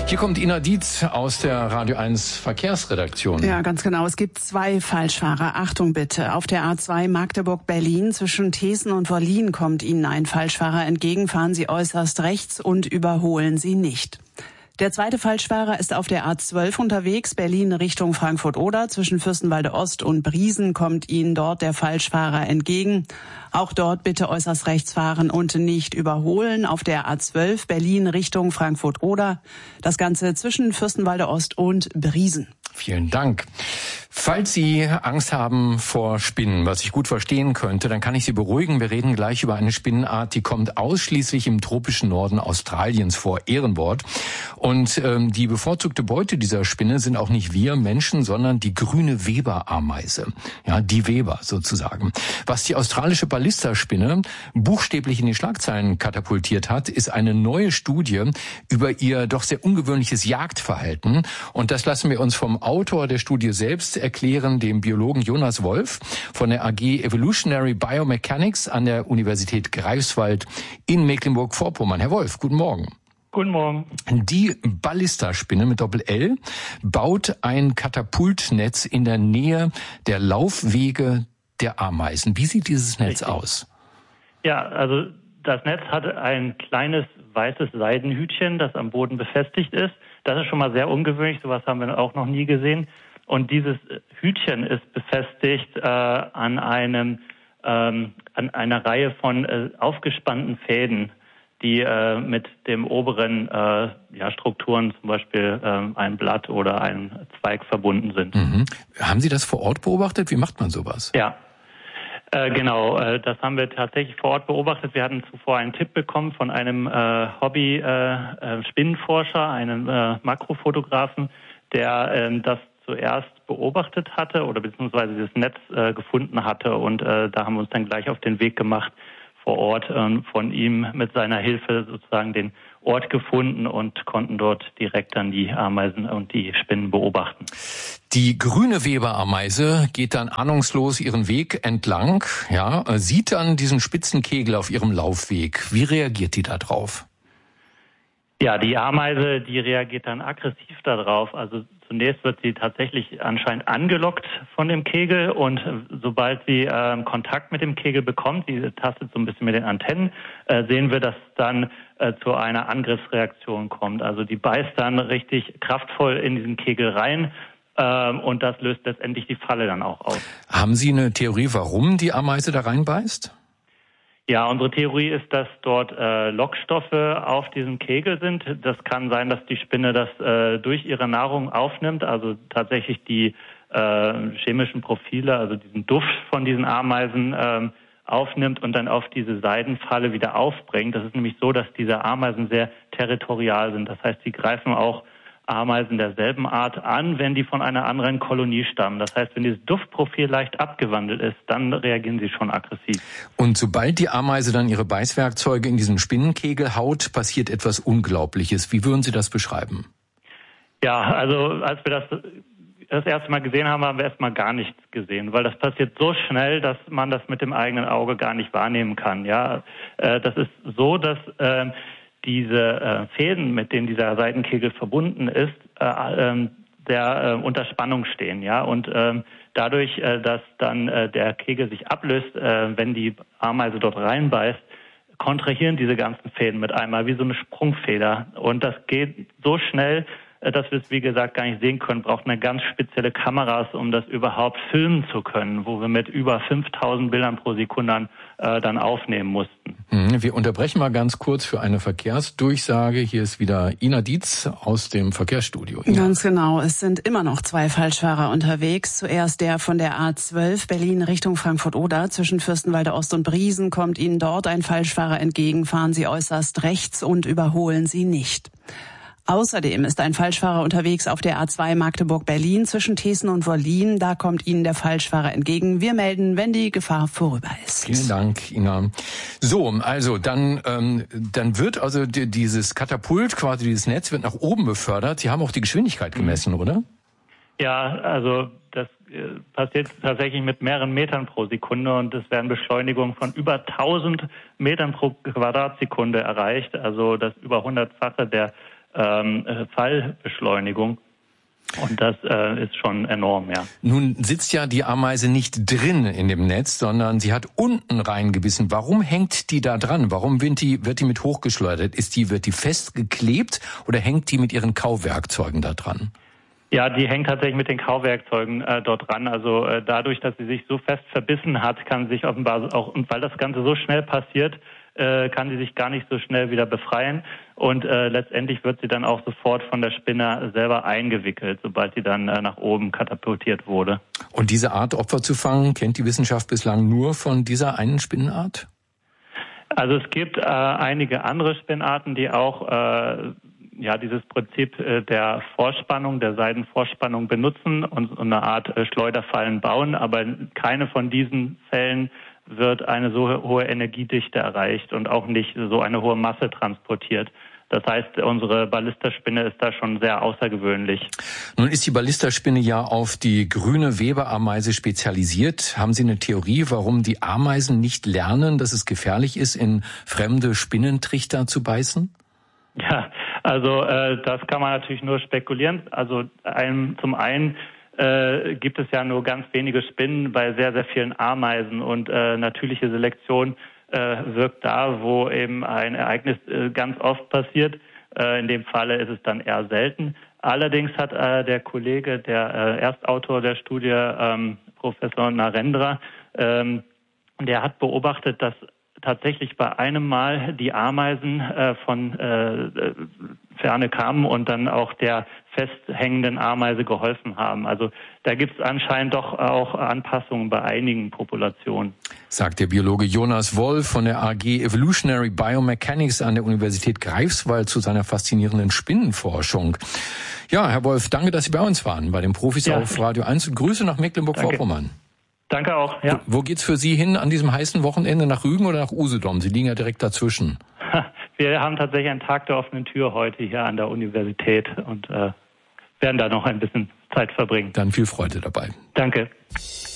Hier kommt Ina Dietz aus der Radio 1 Verkehrsredaktion. Ja, ganz genau. Es gibt 2 Falschfahrer. Achtung bitte. Auf der A2 Magdeburg-Berlin zwischen Thesen und Wollin kommt Ihnen ein Falschfahrer entgegen. Fahren Sie äußerst rechts und überholen Sie nicht. Der zweite Falschfahrer ist auf der A12 unterwegs, Berlin Richtung Frankfurt-Oder. Zwischen Fürstenwalde Ost und Briesen kommt Ihnen dort der Falschfahrer entgegen. Auch dort bitte äußerst rechts fahren und nicht überholen. Auf der A12 Berlin Richtung Frankfurt-Oder. Das Ganze zwischen Fürstenwalde Ost und Briesen. Vielen Dank. Falls Sie Angst haben vor Spinnen, was ich gut verstehen könnte, dann kann ich Sie beruhigen. Wir reden gleich über eine Spinnenart, die kommt ausschließlich im tropischen Norden Australiens vor, Ehrenwort. Und die bevorzugte Beute dieser Spinne sind auch nicht wir Menschen, sondern die grüne Weber-Ameise. Ja, die Weber sozusagen. Was die australische Ballisterspinne buchstäblich in die Schlagzeilen katapultiert hat, ist eine neue Studie über ihr doch sehr ungewöhnliches Jagdverhalten. Und das lassen wir uns vom Autor der Studie selbst erklären, dem Biologen Jonas Wolf von der AG Evolutionary Biomechanics an der Universität Greifswald in Mecklenburg-Vorpommern. Herr Wolf, guten Morgen. Guten Morgen. Die Ballisterspinne mit Doppel-L baut ein Katapultnetz in der Nähe der Laufwege der Ameisen. Wie sieht dieses Netz aus? Ja, also das Netz hat ein kleines weißes Seidenhütchen, das am Boden befestigt ist. Das ist schon mal sehr ungewöhnlich, sowas haben wir auch noch nie gesehen. Und dieses Hütchen ist befestigt an einer Reihe von aufgespannten Fäden, die mit dem oberen Strukturen, zum Beispiel ein Blatt oder ein Zweig, verbunden sind. Mhm. Haben Sie das vor Ort beobachtet? Wie macht man sowas? Ja. Genau, das haben wir tatsächlich vor Ort beobachtet. Wir hatten zuvor einen Tipp bekommen von einem Hobby-Spinnenforscher, einem Makrofotografen, der das zuerst beobachtet hatte oder beziehungsweise das Netz gefunden hatte. Und da haben wir uns dann gleich auf den Weg gemacht vor Ort, von ihm mit seiner Hilfe sozusagen den Ort gefunden und konnten dort direkt dann die Ameisen und die Spinnen beobachten. Die grüne Weber-Ameise geht dann ahnungslos ihren Weg entlang, ja, sieht dann diesen spitzen Kegel auf ihrem Laufweg. Wie reagiert die da drauf? Ja, die Ameise, die reagiert dann aggressiv darauf. Also zunächst wird sie tatsächlich anscheinend angelockt von dem Kegel und sobald sie Kontakt mit dem Kegel bekommt, sie tastet so ein bisschen mit den Antennen, sehen wir, dass dann zu einer Angriffsreaktion kommt. Also die beißt dann richtig kraftvoll in diesen Kegel rein. Und das löst letztendlich die Falle dann auch aus. Haben Sie eine Theorie, warum die Ameise da reinbeißt? Ja, unsere Theorie ist, dass dort Lockstoffe auf diesem Kegel sind. Das kann sein, dass die Spinne das durch ihre Nahrung aufnimmt, also tatsächlich die chemischen Profile, also diesen Duft von diesen Ameisen aufnimmt und dann auf diese Seidenfalle wieder aufbringt. Das ist nämlich so, dass diese Ameisen sehr territorial sind. Das heißt, sie greifen auch Ameisen derselben Art an, wenn die von einer anderen Kolonie stammen. Das heißt, wenn dieses Duftprofil leicht abgewandelt ist, dann reagieren sie schon aggressiv. Und sobald die Ameise dann ihre Beißwerkzeuge in diesen Spinnenkegel haut, passiert etwas Unglaubliches. Wie würden Sie das beschreiben? Ja, also als wir das erste Mal gesehen haben, haben wir erstmal gar nichts gesehen, weil das passiert so schnell, dass man das mit dem eigenen Auge gar nicht wahrnehmen kann. Ja, das ist so, dass diese Fäden, mit denen dieser Seitenkegel verbunden ist, unter Spannung stehen, ja, und dadurch, dass dann der Kegel sich ablöst, wenn die Ameise dort reinbeißt, kontrahieren diese ganzen Fäden mit einmal wie so eine Sprungfeder und das geht so schnell, dass wir es, wie gesagt, gar nicht sehen können, braucht eine ganz spezielle Kameras, um das überhaupt filmen zu können, wo wir mit über 5000 Bildern pro Sekunde dann aufnehmen mussten. Wir unterbrechen mal ganz kurz für eine Verkehrsdurchsage. Hier ist wieder Ina Dietz aus dem Verkehrsstudio. Ina. Ganz genau, es sind immer noch 2 Falschfahrer unterwegs. Zuerst der von der A12 Berlin Richtung Frankfurt-Oder. Zwischen Fürstenwalde Ost und Briesen kommt Ihnen dort ein Falschfahrer entgegen. Fahren Sie äußerst rechts und überholen Sie nicht. Außerdem ist ein Falschfahrer unterwegs auf der A2 Magdeburg-Berlin zwischen Thesen und Wollin. Da kommt Ihnen der Falschfahrer entgegen. Wir melden, wenn die Gefahr vorüber ist. Vielen Dank, Ina. So, also dann wird also dieses Katapult, quasi dieses Netz, wird nach oben befördert. Sie haben auch die Geschwindigkeit gemessen, oder? Ja, also das passiert tatsächlich mit mehreren Metern pro Sekunde und es werden Beschleunigungen von über 1000 Metern pro Quadratsekunde erreicht. Also das über 100-fache der Fallbeschleunigung. Und das ist schon enorm, ja. Nun sitzt ja die Ameise nicht drin in dem Netz, sondern sie hat unten reingebissen. Warum hängt die da dran? Warum wird die mit hochgeschleudert? Wird die festgeklebt oder hängt die mit ihren Kauwerkzeugen da dran? Ja, die hängt tatsächlich mit den Kauwerkzeugen dort dran. Also dadurch, dass sie sich so fest verbissen hat, kann sie sich offenbar auch, und weil das Ganze so schnell passiert, kann sie sich gar nicht so schnell wieder befreien. Und letztendlich wird sie dann auch sofort von der Spinne selber eingewickelt, sobald sie dann nach oben katapultiert wurde. Und diese Art, Opfer zu fangen, kennt die Wissenschaft bislang nur von dieser einen Spinnenart? Also es gibt einige andere Spinnarten, die auch dieses Prinzip der Vorspannung, der Seidenvorspannung benutzen und eine Art Schleuderfallen bauen. Aber keine von diesen Fällen wird eine so hohe Energiedichte erreicht und auch nicht so eine hohe Masse transportiert. Das heißt, unsere Ballisterspinne ist da schon sehr außergewöhnlich. Nun ist die Ballisterspinne ja auf die grüne Weberameise spezialisiert. Haben Sie eine Theorie, warum die Ameisen nicht lernen, dass es gefährlich ist, in fremde Spinnentrichter zu beißen? Ja, also das kann man natürlich nur spekulieren. Also zum einen gibt es ja nur ganz wenige Spinnen bei sehr, sehr vielen Ameisen und natürliche Selektion wirkt da, wo eben ein Ereignis ganz oft passiert. In dem Falle ist es dann eher selten. Allerdings hat der Kollege, der Erstautor der Studie, Professor Narendra, der hat beobachtet, dass tatsächlich bei einem Mal die Ameisen von Ferne kamen und dann auch der festhängenden Ameise geholfen haben. Also da gibt es anscheinend doch auch Anpassungen bei einigen Populationen. Sagt der Biologe Jonas Wolf von der AG Evolutionary Biomechanics an der Universität Greifswald zu seiner faszinierenden Spinnenforschung. Ja, Herr Wolf, danke, dass Sie bei uns waren, bei den Profis auf Radio 1 und Grüße nach Mecklenburg-Vorpommern. Danke auch, ja. Wo geht's für Sie hin an diesem heißen Wochenende? Nach Rügen oder nach Usedom? Sie liegen ja direkt dazwischen. Wir haben tatsächlich einen Tag der offenen Tür heute hier an der Universität und werden da noch ein bisschen Zeit verbringen. Dann viel Freude dabei. Danke.